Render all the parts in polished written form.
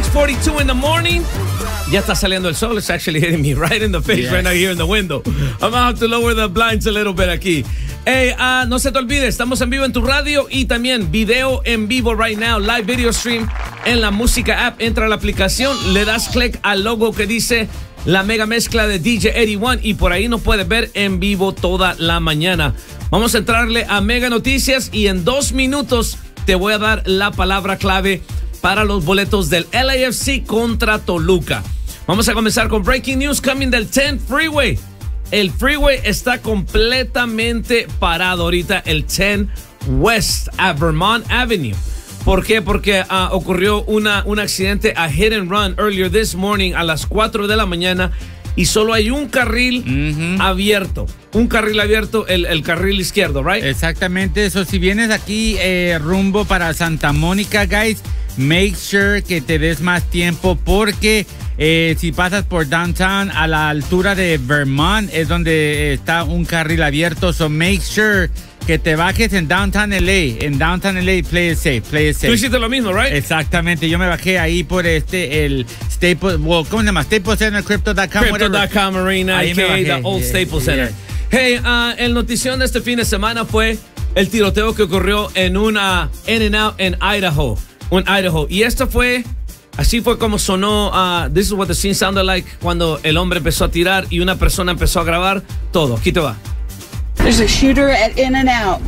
6:42 in the morning. Ya está saliendo el sol. It's actually hitting me right in the face right now here in the window. I'm gonna have to lower the blinds a little bit aquí. Hey, no se te olvide, estamos en vivo en tu radio y también video en vivo right now, live video stream en la Música app. Entra a la aplicación, le das click al logo que dice la mega mezcla de DJ 81 y por ahí nos puedes ver en vivo toda la mañana. Vamos a entrarle a Mega Noticias y en 2 minutos te voy a dar la palabra clave para los boletos del LAFC contra Toluca. Vamos a comenzar con Breaking News coming del 10 Freeway. El freeway está completamente parado ahorita, el 10 West a Vermont Avenue. ¿Por qué? Porque ocurrió un accidente, a hit and run earlier this morning a las 4 de la mañana y solo hay un carril abierto. Un carril abierto, el carril izquierdo, right? Exactamente. Eso, si vienes aquí rumbo para Santa Mónica, guys, make sure que te des más tiempo porque si pasas por downtown a la altura de Vermont es donde está un carril abierto. So make sure que te bajes en Downtown LA. En Downtown LA, play it safe, play it safe. Tú hiciste lo mismo, right? Exactamente. Yo me bajé ahí por el Staples, well, ¿cómo se llama? Staples Center, Crypto.com. Crypto.com Arena, ahí aka the old Staples Center. Hey, el notición de este fin de semana fue el tiroteo que ocurrió en una In-N-Out en Idaho. Y esto fue, así fue como sonó. This is what the scene sounded like cuando el hombre empezó a tirar y una persona empezó a grabar todo. Aquí te va. There's a shooter at In-N-Out.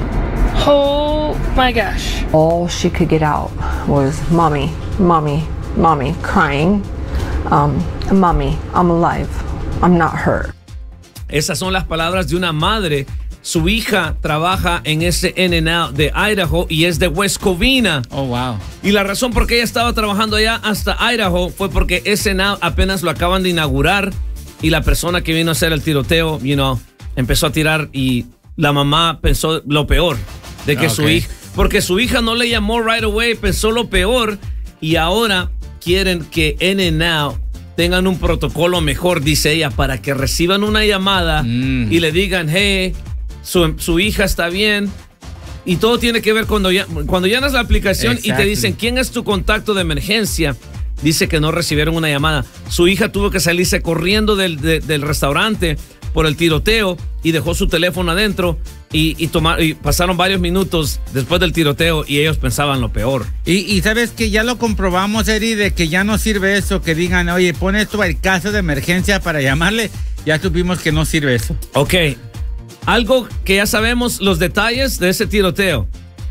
Oh my gosh. All she could get out was mommy, mommy, mommy, crying. Mommy, I'm alive. I'm not hurt. Esas son las palabras de una madre. Su hija trabaja en ese In-N-Out de Idaho y es de West Covina. Oh, wow. Y la razón por qué ella estaba trabajando allá hasta Idaho fue porque ese In-N-Out apenas lo acaban de inaugurar y la persona que vino a hacer el tiroteo, empezó a tirar y la mamá pensó lo peor de que su hija, porque su hija no le llamó right away, pensó lo peor y ahora quieren que In-N-Out tengan un protocolo mejor, dice ella, para que reciban una llamada y le digan, hey, su hija está bien. Y todo tiene que ver cuando llenas la aplicación y te dicen, ¿quién es tu contacto de emergencia? Dice que no recibieron una llamada. Su hija tuvo que salirse corriendo del restaurante por el tiroteo y dejó su teléfono adentro y pasaron varios minutos después del tiroteo y ellos pensaban lo peor. Y sabes que ya lo comprobamos, Eddie, de que ya no sirve eso, que digan, oye, pon esto al caso de emergencia para llamarle. Ya supimos que no sirve eso. Ok. Algo que ya sabemos, los detalles de ese tiroteo.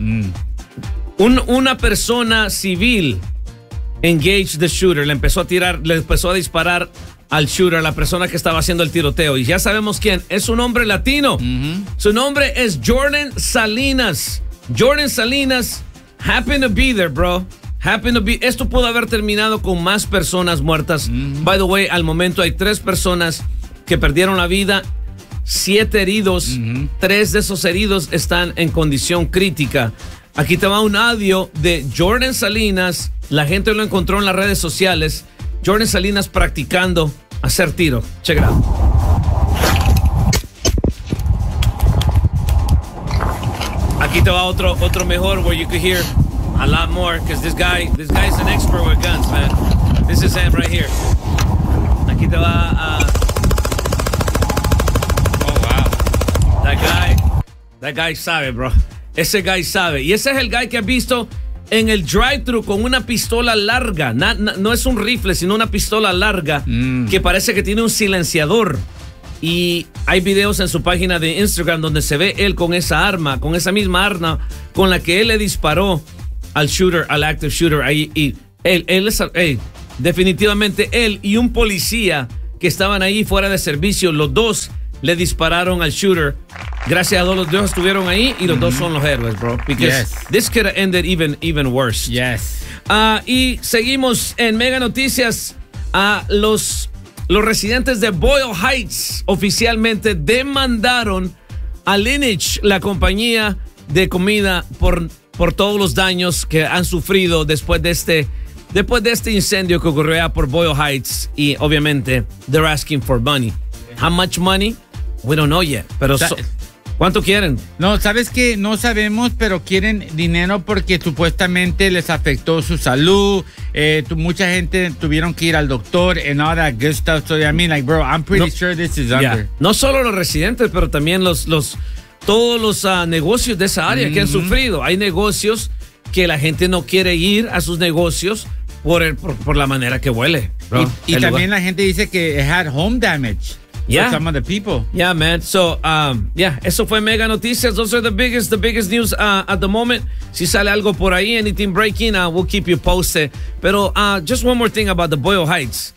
Una persona civil engaged the shooter, le empezó a disparar al shooter, a la persona que estaba haciendo el tiroteo. Y ya sabemos quién. Es un hombre latino. Su nombre es Jordan Salinas. Jordan Salinas happened to be there, bro. Esto pudo haber terminado con más personas muertas. By the way, al momento hay 3 personas que perdieron la vida, 7 heridos. 3 de esos heridos están en condición crítica. Aquí te va un audio de Jordan Salinas. La gente lo encontró en las redes sociales. Jordan Salinas practicando hacer tiro. Check it out. Aquí te va otro mejor where you could hear a lot more because this guy's an expert with guns, man. This is him right here. Aquí te va Oh, wow. That guy sabe, bro. Ese guy sabe. Y ese es el guy que has visto en el drive-thru con una pistola larga. No es un rifle, sino una pistola larga que parece que tiene un silenciador. Y hay videos en su página de Instagram donde se ve él con esa arma, con esa misma arma con la que él le disparó al shooter, al active shooter. Ahí, y definitivamente él y un policía que estaban ahí fuera de servicio, los dos le dispararon al shooter. Gracias a Dios los dos estuvieron ahí y los dos son los héroes, bro. Because this could have ended even worse. Yes. Y seguimos en Mega Noticias. Los residentes de Boyle Heights oficialmente demandaron a Lineage, la compañía de comida, por todos los daños que han sufrido después de este incendio que ocurrió allá por Boyle Heights. Y obviamente they're asking for money. How much money? We don't know yet. Pero ¿Cuánto quieren? No, ¿sabes qué? No sabemos, pero quieren dinero porque supuestamente les afectó su salud. Mucha gente tuvieron que ir al doctor and all that good stuff. So, I mean, like, bro, I'm pretty sure this is under. No solo los residentes, pero también todos los negocios de esa área que han sufrido. Hay negocios que la gente no quiere ir a sus negocios por la manera que huele. Bro, y también la gente dice que it had home damage. Yeah. For some of the people. Yeah, man. So, eso fue Mega Noticias. Those are the biggest news at the moment. Si sale algo por ahí, anything breaking, we'll keep you posted. Pero just one more thing about the Boyle Heights.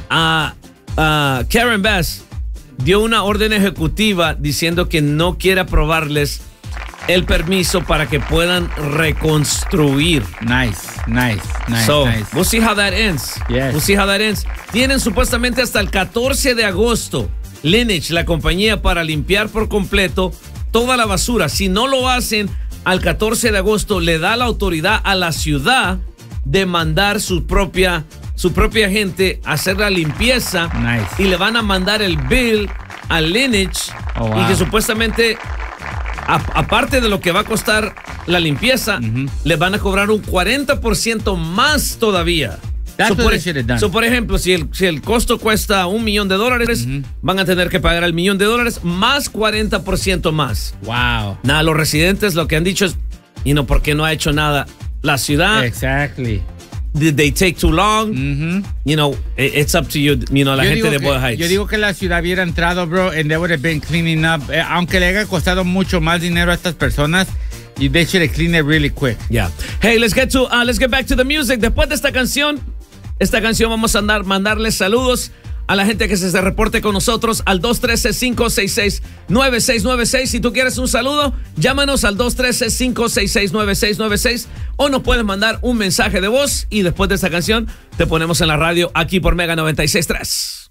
Karen Bass dio una orden ejecutiva diciendo que no quiere aprobarles el permiso para que puedan reconstruir. Nice. So, we'll see how that ends. Yes. We'll see how that ends. Tienen supuestamente hasta el 14 de agosto Lineage, la compañía, para limpiar por completo toda la basura. Si no lo hacen al 14 de agosto, le da la autoridad a la ciudad de mandar su propia gente a hacer la limpieza. Nice. Y le van a mandar el bill a Lineage. Oh, wow. Y que supuestamente, aparte de lo que va a costar la limpieza, le van a cobrar un 40% más todavía. That's what they should have done. Por ejemplo, si el costo cuesta $1 millón, van a tener que pagar el $1 millón más 40% más. Wow. Nada, los residentes lo que han dicho es, ¿por qué no ha hecho nada la ciudad? Exactly. Did they take too long? It's up to you, la gente de Boyle Heights. Yo digo que la ciudad hubiera entrado, bro, and they would have been cleaning up. Aunque le haya costado mucho más dinero a estas personas, they should have cleaned it really quick. Yeah. Hey, let's get back to the music. Después de esta canción vamos a mandarles saludos a la gente que se reporte con nosotros al 213-566-9696. Si tú quieres un saludo, llámanos al 213-566-9696 o nos puedes mandar un mensaje de voz y después de esta canción te ponemos en la radio aquí por Mega 96.3.